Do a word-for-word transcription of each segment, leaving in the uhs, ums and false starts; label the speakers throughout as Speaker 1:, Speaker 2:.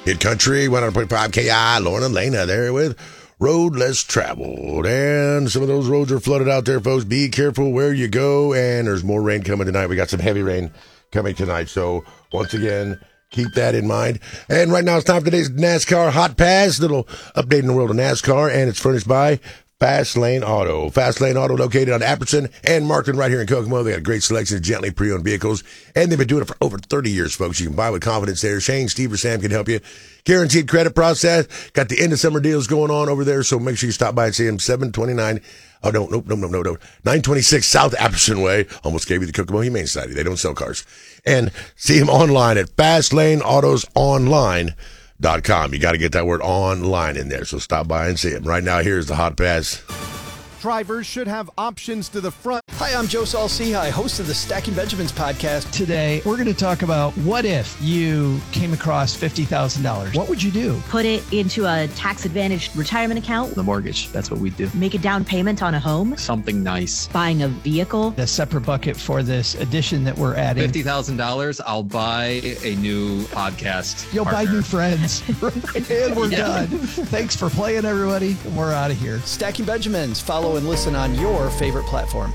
Speaker 1: Hit Country, one hundred point five K I, Lauren and Lena there with Road Less Traveled. And some of those roads are flooded out there, folks. Be careful where you go. And there's more rain coming tonight. We got some heavy rain coming tonight. So, once again, keep that in mind. And right now it's time for today's NASCAR Hot Pass. Little update in the world of NASCAR. And it's furnished by Fast Lane Auto. Fast Lane Auto located on Apperson and Markton right here in Kokomo. They got a great selection of gently pre-owned vehicles, and they've been doing it for over thirty years, folks. You can buy with confidence there. Shane, Steve, or Sam can help you. Guaranteed credit process. Got the end of summer deals going on over there, so make sure you stop by and see them. seven twenty-nine Oh, no, no, no, no, no, no. nine twenty-six South Apperson Way. Almost gave you the Kokomo Humane Society. They don't sell cars. And see them online at Fast Lane Autos Online. Dot com. You got to get that word online in there, so stop by and see him. Right now, here's the Hot Pass.
Speaker 2: Drivers should have options to the front. Hi, I'm Joe Saul-Sehy, host of the Stacking Benjamins podcast.
Speaker 3: Today, we're going to talk about what if you came across fifty thousand dollars. What would you do?
Speaker 4: Put it into a tax-advantaged retirement account.
Speaker 5: The mortgage, that's what we do.
Speaker 4: Make a down payment on a home.
Speaker 5: Something nice.
Speaker 4: Buying a vehicle.
Speaker 3: A separate bucket for this addition that we're adding.
Speaker 5: fifty thousand dollars, I'll buy a new podcast
Speaker 3: You'll
Speaker 5: partner.
Speaker 3: buy new friends. And we're
Speaker 5: Yeah.
Speaker 3: done. Thanks for playing, everybody. We're out of here.
Speaker 2: Stacking Benjamins. Follow and listen on your favorite platform.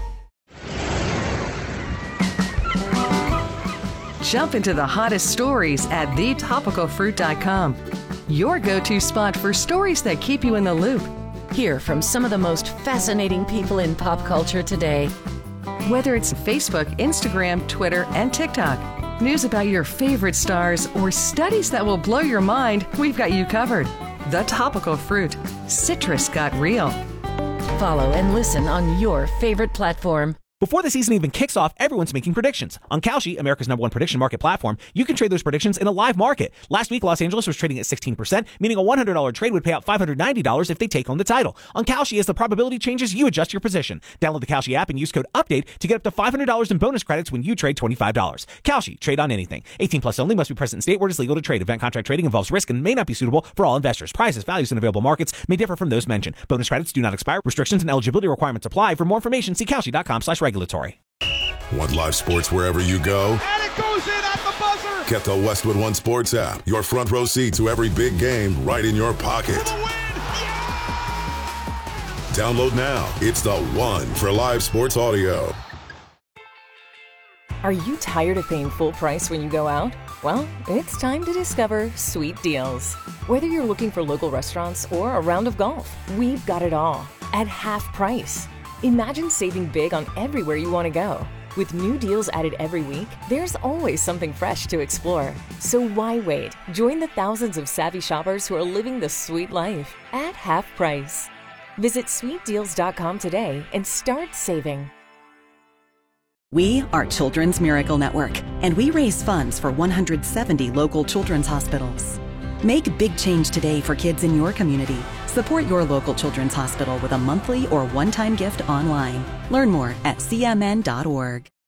Speaker 6: Jump into the hottest stories at the topical fruit dot com. Your go-to spot for stories that keep you in the loop.
Speaker 7: Hear from some of the most fascinating people in pop culture today.
Speaker 6: Whether it's Facebook, Instagram, Twitter, and TikTok, news about your favorite stars, or studies that will blow your mind, we've got you covered. The Topical Fruit. Citrus got real.
Speaker 7: Follow and listen on your favorite platform.
Speaker 8: Before the season even kicks off, everyone's making predictions. On Kalshi, America's number one prediction market platform, you can trade those predictions in a live market. Last week, Los Angeles was trading at sixteen percent, meaning a one hundred dollars trade would pay out five hundred ninety dollars if they take home the title. On Kalshi, as the probability changes, you adjust your position. Download the Kalshi app and use code UPDATE to get up to five hundred dollars in bonus credits when you trade twenty-five dollars. Kalshi, trade on anything. eighteen plus only, must be present in state where it is legal to trade. Event contract trading involves risk and may not be suitable for all investors. Prices, values, and available markets may differ from those mentioned. Bonus credits do not expire. Restrictions and eligibility requirements apply. For more information, see Kalshi dot com slash regulatory.
Speaker 9: Want live sports wherever you go?
Speaker 2: And it goes in at the buzzer.
Speaker 9: Get the Westwood One Sports app. Your front row seat to every big game right in your pocket. Download now. It's the one for live sports audio.
Speaker 10: Are you tired of paying full price when you go out? Well, it's time to discover Sweet Deals. Whether you're looking for local restaurants or a round of golf, we've got it all at half price. Imagine saving big on everywhere you want to go. With new deals added every week, there's always something fresh to explore. So why wait? Join the thousands of savvy shoppers who are living the sweet life at half price. Visit sweet deals dot com today and start saving.
Speaker 11: We are Children's Miracle Network, and we raise funds for one hundred seventy local children's hospitals. Make big change today for kids in your community. Support your local children's hospital with a monthly or one-time gift online. Learn more at c m n dot org.